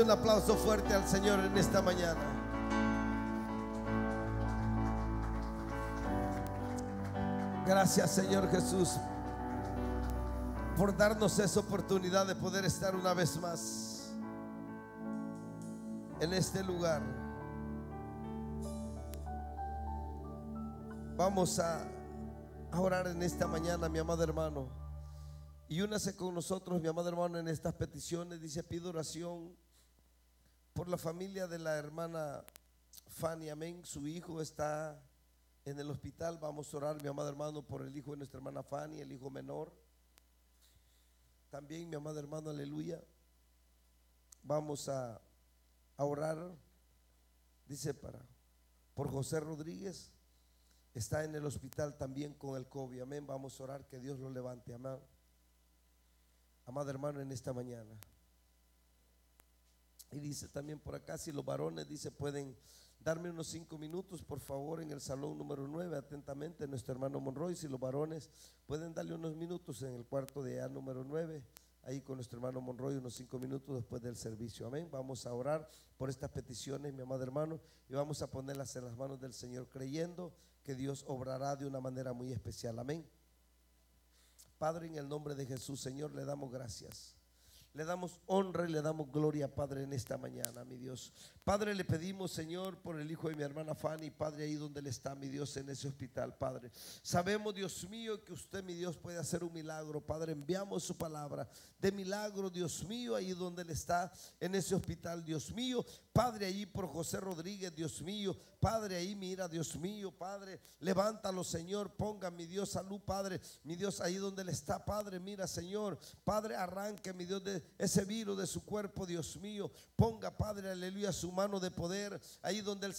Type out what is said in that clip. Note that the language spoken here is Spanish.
Un aplauso fuerte al Señor en esta mañana. Gracias, Señor Jesús, por darnos esa oportunidad de poder estar una vez más en este lugar. Vamos a orar en esta mañana, mi amado hermano, y únase con nosotros, mi amado hermano, en estas peticiones. Dice: pido oración por la familia de la hermana Fanny, amén. Su hijo está en el hospital. Vamos a orar, mi amado hermano, por el hijo de nuestra hermana Fanny, el hijo menor. También, mi amado hermano, aleluya. Vamos a orar, dice, por José Rodríguez. Está en el hospital también con el COVID, amén. Vamos a orar que Dios lo levante, amén. Amado hermano, en esta mañana. Y dice también por acá, si los varones, dice, pueden darme unos 5 minutos, por favor, en el salón número 9, atentamente, nuestro hermano Monroy. Si los varones pueden darle unos minutos en el cuarto de A número 9, ahí con nuestro hermano Monroy, unos 5 minutos después del servicio, amén. Vamos a orar por estas peticiones, mi amado hermano, y vamos a ponerlas en las manos del Señor, creyendo que Dios obrará de una manera muy especial, amén. Padre, en el nombre de Jesús, Señor, le damos gracias. Le damos honra y le damos gloria, Padre, en esta mañana, mi Dios. Padre, le pedimos, Señor, por el hijo de mi hermana Fanny, Padre, ahí donde él está, mi Dios, en ese hospital, Padre. Sabemos, Dios mío, que usted, mi Dios, puede hacer un milagro, Padre. Enviamos su palabra de milagro, Dios mío, ahí donde él está, en ese hospital, Dios mío. Padre, ahí por José Rodríguez, Dios mío. Padre, ahí mira, Dios mío, Padre, levántalo, Señor. Ponga, mi Dios, salud, Padre. Mi Dios, ahí donde él está, Padre, mira, Señor. Padre, arranque, mi Dios, de ese virus de su cuerpo, Dios mío. Ponga, Padre, aleluya, su mano de poder ahí donde él